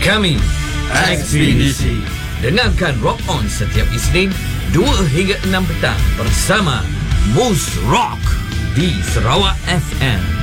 Kami Ekspedisi. Dengarkan Rock On setiap Isnin 2 hingga 6 petang bersama Mus Rock di Sarawak FM.